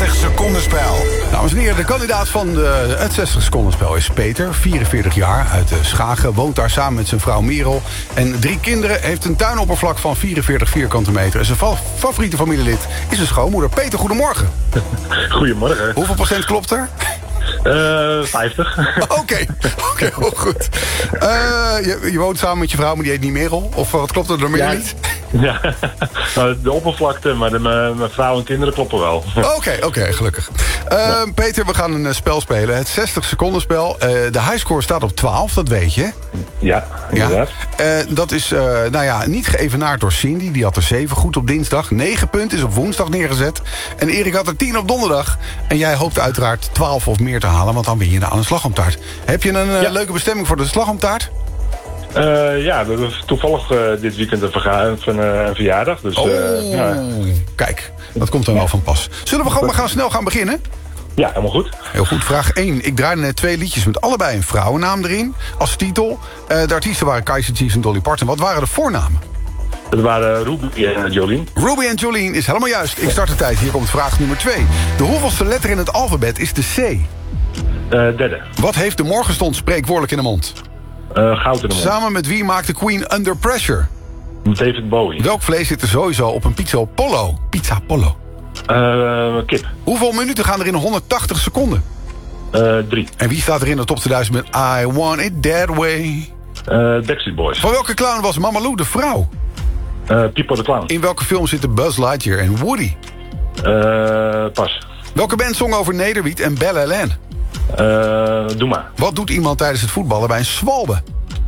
60-secondenspel. Dames en heren, de kandidaat van het 60-secondenspel is Peter, 44 jaar, uit Schagen. Woont daar samen met zijn vrouw Merel en 3 kinderen. Heeft een tuinoppervlak van 44 vierkante meter. En zijn favoriete familielid is zijn schoonmoeder. Peter, goedemorgen. Goedemorgen. Hoeveel procent klopt er? 50. Oké, heel goed. Je woont samen met je vrouw, maar die heet niet Merel? Of wat klopt er door meer niet? Ja, de oppervlakte, maar mijn vrouw en kinderen kloppen wel. Oké, gelukkig. Peter, we gaan een spel spelen. Het 60-secondenspel. De highscore staat op 12, dat weet je. Ja, inderdaad. Dat is niet geëvenaard door Cindy. Die had er 7 goed op dinsdag. 9 punten is op woensdag neergezet. En Erik had er 10 op donderdag. En jij hoopt uiteraard 12 of meer te halen, want dan win je aan een slagroomtaart. Heb je een leuke bestemming voor de slagroomtaart? We hebben toevallig dit weekend een verjaardag. Dus, kijk, dat komt dan wel van pas. Zullen we gewoon maar snel gaan beginnen? Ja, helemaal goed. Heel goed, vraag 1. Ik draaide net 2 liedjes met allebei een vrouwennaam erin als titel. De artiesten waren Kaiser Chiefs en Dolly Parton. Wat waren de voornamen? Dat waren Ruby en Jolien. Ruby en Jolien is helemaal juist. Ik start de tijd. Hier komt vraag nummer 2. De hoeveelste letter in het alfabet is de C? Derde. Wat heeft de morgenstond spreekwoordelijk in de mond? Goud in de mond. Samen met wie maakte Queen Under Pressure? David Bowie. Welk vlees zit er sowieso op een pizza Pollo? Pizza Pollo. Kip. Hoeveel minuten gaan er in 180 seconden? 3. En wie staat er in de top 2000 met I Want It That Way? Backstreet Boys. Van welke clown was Mama Lou de vrouw? Pipo de Clown. In welke film zitten Buzz Lightyear en Woody? Pas. Welke band zong over Nederwiet en Belle Hélène? Doe maar. Wat doet iemand tijdens het voetballen bij een zwalbe?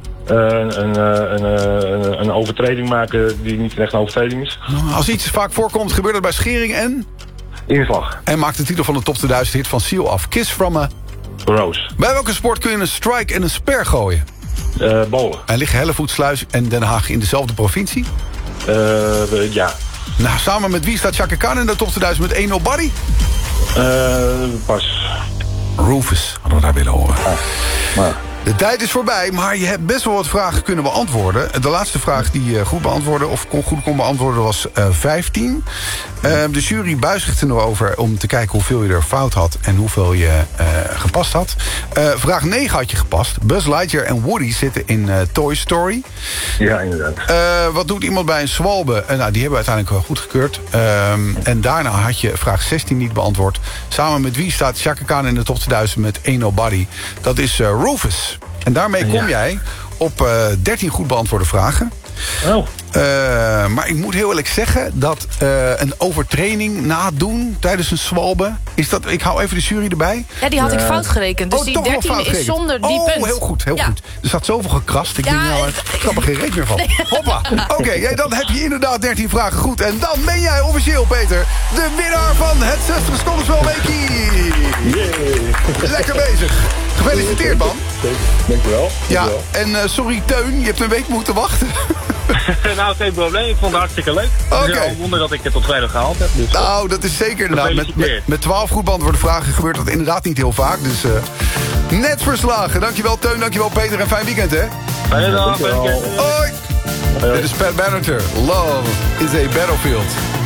Een overtreding maken die niet echt een overtreding is. Als iets vaak voorkomt, gebeurt het bij schering en... Inslag. En maakt de titel van de top 2000 hit van Seal af. Kiss from a... Rose. Bij welke sport kun je een strike en een spare gooien? Bowlen. En liggen Hellevoetsluis en Den Haag in dezelfde provincie? Ja. Nou, samen met wie staat Chaka Khan in de top 2000 met 1 Nobody? Pas. Rufus, hadden we daar willen horen. Maar. De tijd is voorbij, maar je hebt best wel wat vragen kunnen beantwoorden. De laatste vraag die je goed beantwoordde, of goed kon beantwoorden, was 15. De jury buigt zich er nog over om te kijken hoeveel je er fout had en hoeveel je gepast had. Vraag 9 had je gepast. Buzz Lightyear en Woody zitten in Toy Story. Ja, inderdaad. Wat doet iemand bij een zwalbe? Die hebben we uiteindelijk wel goedgekeurd. En daarna had je vraag 16 niet beantwoord. Samen met wie staat Chaka Khan in de top 2000 met 1 Nobody? Dat is Rufus. En daarmee kom jij op 13 goed beantwoorde vragen. Oh. Maar ik moet heel eerlijk zeggen dat een overtraining nadoen tijdens een zwalbe... Ik hou even de jury erbij. Ja, die had ik fout gerekend. Dus die 13 is zonder die punt. Heel goed, heel goed. Er staat zoveel gekrast. Ik denk, ik snap er geen reet meer van. Nee. Hoppa. Oké, dan heb je inderdaad 13 vragen goed. En dan ben jij officieel, Peter, de winnaar van het 60-secondenspel weekie. Yeah. Lekker bezig. Gefeliciteerd, man. Dankjewel. Ja, en sorry Teun, je hebt een week moeten wachten. Nou, geen probleem. Ik vond het hartstikke leuk. Oké. Het is wel een wonder dat ik het tot vrijdag gehaald heb. Dus, nou, dat is zeker inderdaad. Met 12 goed beantwoorde vragen gebeurt dat inderdaad niet heel vaak. Dus net verslagen. Dankjewel Teun, dankjewel Peter en fijn weekend, hè. Fijne dag. Hoi. Dit is Pat Benatar. Love is a battlefield.